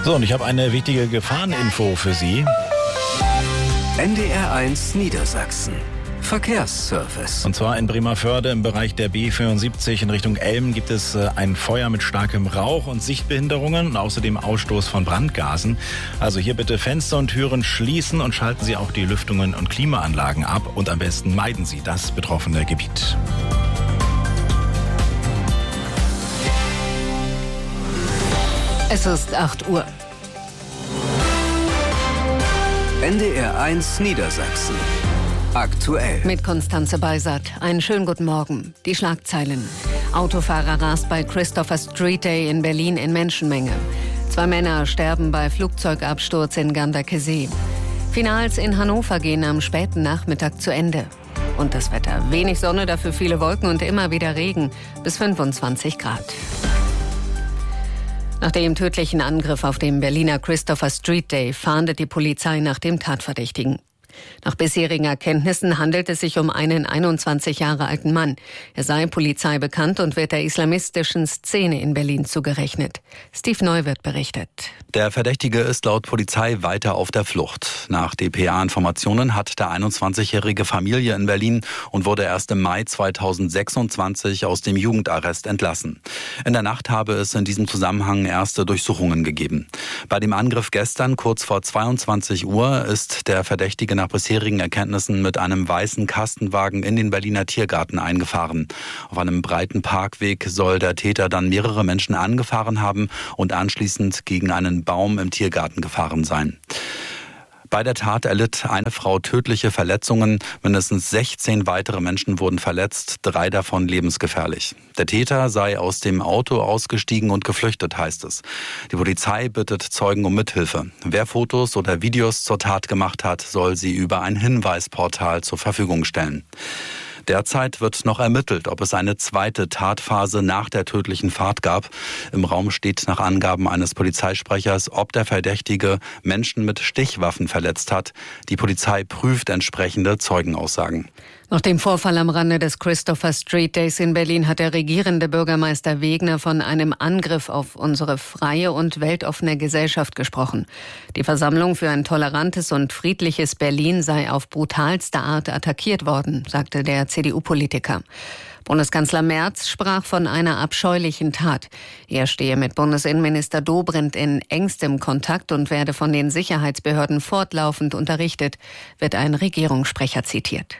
So, und ich habe eine wichtige Gefahreninfo für Sie. NDR1 Niedersachsen. Verkehrsservice. Und zwar in Bremervörde im Bereich der B74 in Richtung Elm gibt es ein Feuer mit starkem Rauch und Sichtbehinderungen und außerdem Ausstoß von Brandgasen. Also hier bitte Fenster und Türen schließen und schalten Sie auch die Lüftungen und Klimaanlagen ab und am besten meiden Sie das betroffene Gebiet. Es ist 8 Uhr. NDR1 Niedersachsen. Aktuell. Mit Konstanze Beisat. Einen schönen guten Morgen. Die Schlagzeilen. Autofahrer rast bei Christopher Street Day in Berlin in Menschenmenge. 2 Männer sterben bei Flugzeugabsturz in Ganderkesee. Finals in Hannover gehen am späten Nachmittag zu Ende. Und das Wetter. Wenig Sonne, dafür viele Wolken und immer wieder Regen. Bis 25 Grad. Nach dem tödlichen Angriff auf dem Berliner Christopher Street Day fahndet die Polizei nach dem Tatverdächtigen. Nach bisherigen Erkenntnissen handelt es sich um einen 21 Jahre alten Mann. Er sei Polizei bekannt und wird der islamistischen Szene in Berlin zugerechnet. Steve Neuwirth berichtet. Der Verdächtige ist laut Polizei weiter auf der Flucht. Nach dpa-Informationen hat der 21-jährige Familie in Berlin und wurde erst im Mai 2026 aus dem Jugendarrest entlassen. In der Nacht habe es in diesem Zusammenhang erste Durchsuchungen gegeben. Bei dem Angriff gestern kurz vor 22 Uhr ist der Verdächtige nach bisherigen Erkenntnissen mit einem weißen Kastenwagen in den Berliner Tiergarten eingefahren. Auf einem breiten Parkweg soll der Täter dann mehrere Menschen angefahren haben und anschließend gegen einen Baum im Tiergarten gefahren sein. Bei der Tat erlitt eine Frau tödliche Verletzungen. Mindestens 16 weitere Menschen wurden verletzt, 3 davon lebensgefährlich. Der Täter sei aus dem Auto ausgestiegen und geflüchtet, heißt es. Die Polizei bittet Zeugen um Mithilfe. Wer Fotos oder Videos zur Tat gemacht hat, soll sie über ein Hinweisportal zur Verfügung stellen. Derzeit wird noch ermittelt, ob es eine zweite Tatphase nach der tödlichen Fahrt gab. Im Raum steht nach Angaben eines Polizeisprechers, ob der Verdächtige Menschen mit Stichwaffen verletzt hat. Die Polizei prüft entsprechende Zeugenaussagen. Nach dem Vorfall am Rande des Christopher Street Days in Berlin hat der regierende Bürgermeister Wegner von einem Angriff auf unsere freie und weltoffene Gesellschaft gesprochen. Die Versammlung für ein tolerantes und friedliches Berlin sei auf brutalste Art attackiert worden, sagte der CDU-Politiker. Bundeskanzler Merz sprach von einer abscheulichen Tat. Er stehe mit Bundesinnenminister Dobrindt in engstem Kontakt und werde von den Sicherheitsbehörden fortlaufend unterrichtet, wird ein Regierungssprecher zitiert.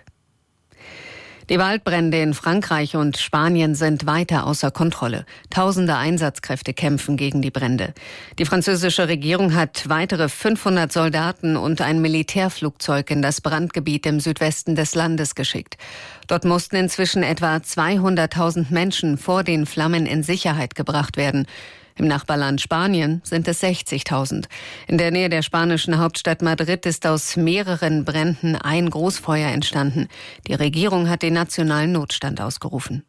Die Waldbrände in Frankreich und Spanien sind weiter außer Kontrolle. Tausende Einsatzkräfte kämpfen gegen die Brände. Die französische Regierung hat weitere 500 Soldaten und ein Militärflugzeug in das Brandgebiet im Südwesten des Landes geschickt. Dort mussten inzwischen etwa 200.000 Menschen vor den Flammen in Sicherheit gebracht werden. Im Nachbarland Spanien sind es 60.000. In der Nähe der spanischen Hauptstadt Madrid ist aus mehreren Bränden ein Großfeuer entstanden. Die Regierung hat den nationalen Notstand ausgerufen.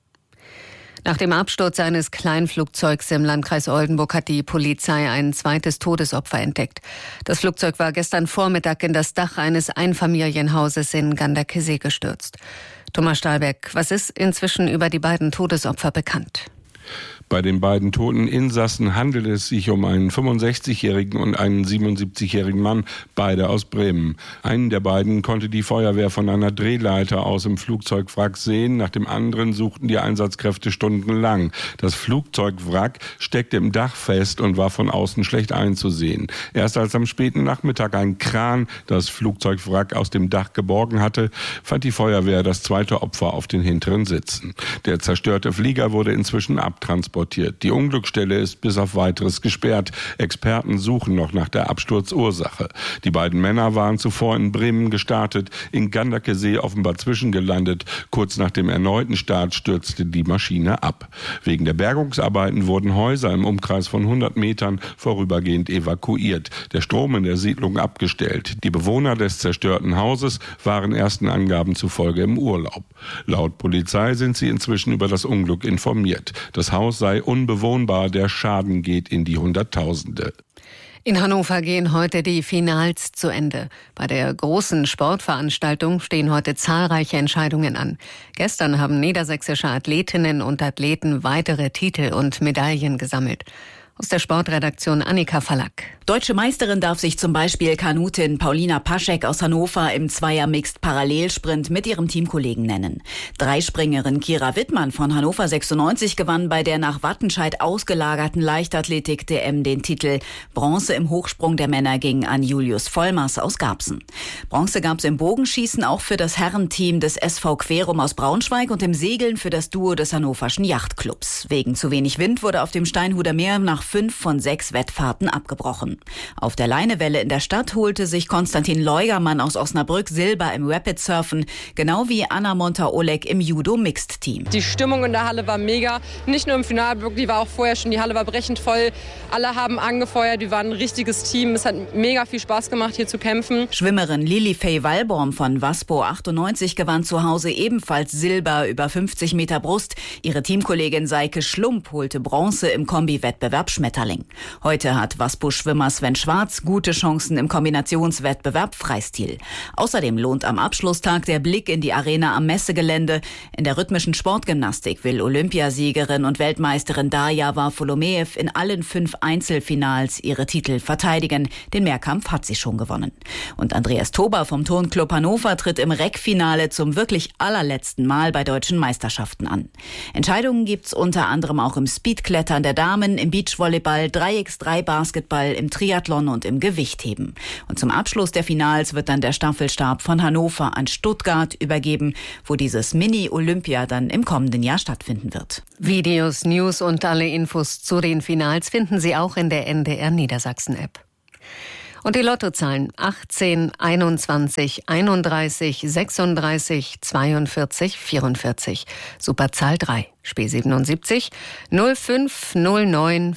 Nach dem Absturz eines Kleinflugzeugs im Landkreis Oldenburg hat die Polizei ein zweites Todesopfer entdeckt. Das Flugzeug war gestern Vormittag in das Dach eines Einfamilienhauses in Ganderkesee gestürzt. Thomas Stahlberg, was ist inzwischen über die beiden Todesopfer bekannt? Bei den beiden toten Insassen handelt es sich um einen 65-jährigen und einen 77-jährigen Mann, beide aus Bremen. Einen der beiden konnte die Feuerwehr von einer Drehleiter aus dem Flugzeugwrack sehen. Nach dem anderen suchten die Einsatzkräfte stundenlang. Das Flugzeugwrack steckte im Dach fest und war von außen schlecht einzusehen. Erst als am späten Nachmittag ein Kran das Flugzeugwrack aus dem Dach geborgen hatte, fand die Feuerwehr das zweite Opfer auf den hinteren Sitzen. Der zerstörte Flieger wurde inzwischen abtransportiert. Die Unglücksstelle ist bis auf Weiteres gesperrt. Experten suchen noch nach der Absturzursache. Die beiden Männer waren zuvor in Bremen gestartet, in Ganderkesee offenbar zwischengelandet. Kurz nach dem erneuten Start stürzte die Maschine ab. Wegen der Bergungsarbeiten wurden Häuser im Umkreis von 100 Metern vorübergehend evakuiert. Der Strom in der Siedlung abgestellt. Die Bewohner des zerstörten Hauses waren ersten Angaben zufolge im Urlaub. Laut Polizei sind sie inzwischen über das Unglück informiert. Das Haus sei unbewohnbar, der Schaden geht in die Hunderttausende. In Hannover gehen heute die Finals zu Ende. Bei der großen Sportveranstaltung stehen heute zahlreiche Entscheidungen an. Gestern haben niedersächsische Athletinnen und Athleten weitere Titel und Medaillen gesammelt. Aus der Sportredaktion Annika Fallack. Deutsche Meisterin darf sich zum Beispiel Kanutin Paulina Paschek aus Hannover im Zweier-Mixed-Parallelsprint mit ihrem Teamkollegen nennen. Dreispringerin Kira Wittmann von Hannover 96 gewann bei der nach Wattenscheid ausgelagerten Leichtathletik-DM den Titel. Bronze im Hochsprung der Männer ging an Julius Vollmers aus Garbsen. Bronze gab es im Bogenschießen auch für das Herrenteam des SV Querum aus Braunschweig und im Segeln für das Duo des Hannoverschen Yachtclubs. Wegen zu wenig Wind wurde auf dem Steinhuder Meer nach 5 von 6 Wettfahrten abgebrochen. Auf der Leinewelle in der Stadt holte sich Konstantin Leugermann aus Osnabrück Silber im Rapid-Surfen, genau wie Anna Monta-Oleg im Judo-Mixed-Team. Die Stimmung in der Halle war mega, nicht nur im Finalblock, die war auch vorher schon, die Halle war brechend voll. Alle haben angefeuert, wir waren ein richtiges Team, es hat mega viel Spaß gemacht, hier zu kämpfen. Schwimmerin Lili Fay Wallborn von Waspo 98 gewann zu Hause ebenfalls Silber über 50 Meter Brust. Ihre Teamkollegin Seike Schlump holte Bronze im Kombi-Wettbewerb Schmetterling. Heute hat Waspo-Schwimmer Sven Schwarz gute Chancen im Kombinationswettbewerb Freistil. Außerdem lohnt am Abschlusstag der Blick in die Arena am Messegelände. In der rhythmischen Sportgymnastik will Olympiasiegerin und Weltmeisterin Darja Varfolomeev in allen 5 Einzelfinals ihre Titel verteidigen. Den Mehrkampf hat sie schon gewonnen. Und Andreas Tober vom Turnclub Hannover tritt im Reck-Finale zum wirklich allerletzten Mal bei deutschen Meisterschaften an. Entscheidungen gibt's unter anderem auch im Speedklettern der Damen, im Beachvolleyball, 3x3 Basketball, im Triathlon und im Gewichtheben. Und zum Abschluss der Finals wird dann der Staffelstab von Hannover an Stuttgart übergeben, wo dieses Mini-Olympia dann im kommenden Jahr stattfinden wird. Videos, News und alle Infos zu den Finals finden Sie auch in der NDR Niedersachsen-App. Und die Lottozahlen 18, 21, 31, 36, 42, 44. Superzahl 3. Spiel 77 05 09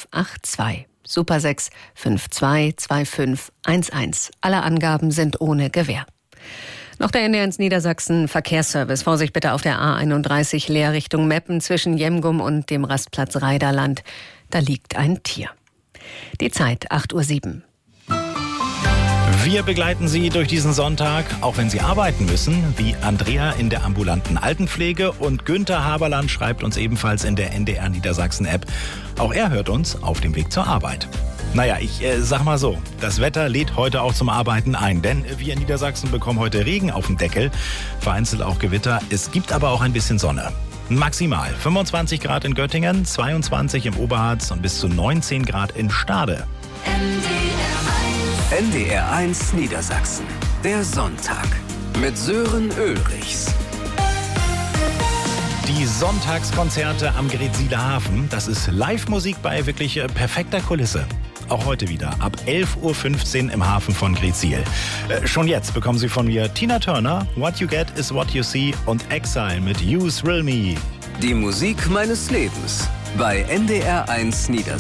582. Super 6 52 25 11. Alle Angaben sind ohne Gewähr. Noch der NDR Niedersachsen Verkehrsservice. Vorsicht bitte auf der A31 Leer Richtung Meppen zwischen Jemgum und dem Rastplatz Reiderland. Da liegt ein Tier. Die Zeit 8:07 Uhr. Wir begleiten Sie durch diesen Sonntag, auch wenn Sie arbeiten müssen, wie Andrea in der ambulanten Altenpflege und Günther Haberland schreibt uns ebenfalls in der NDR Niedersachsen-App. Auch er hört uns auf dem Weg zur Arbeit. Naja, ich sag mal so, das Wetter lädt heute auch zum Arbeiten ein, denn wir in Niedersachsen bekommen heute Regen auf den Deckel, vereinzelt auch Gewitter. Es gibt aber auch ein bisschen Sonne. Maximal 25 Grad in Göttingen, 22 im Oberharz und bis zu 19 Grad in Stade. NDR 1 Niedersachsen. Der Sonntag mit Sören Ulrichs. Die Sonntagskonzerte am Gretsiler Hafen, das ist Live-Musik bei wirklich perfekter Kulisse. Auch heute wieder ab 11:15 Uhr im Hafen von Gretzil. Schon jetzt bekommen Sie von mir Tina Turner, What You Get Is What You See und Exile mit You Thrill Me. Die Musik meines Lebens bei NDR 1 Niedersachsen.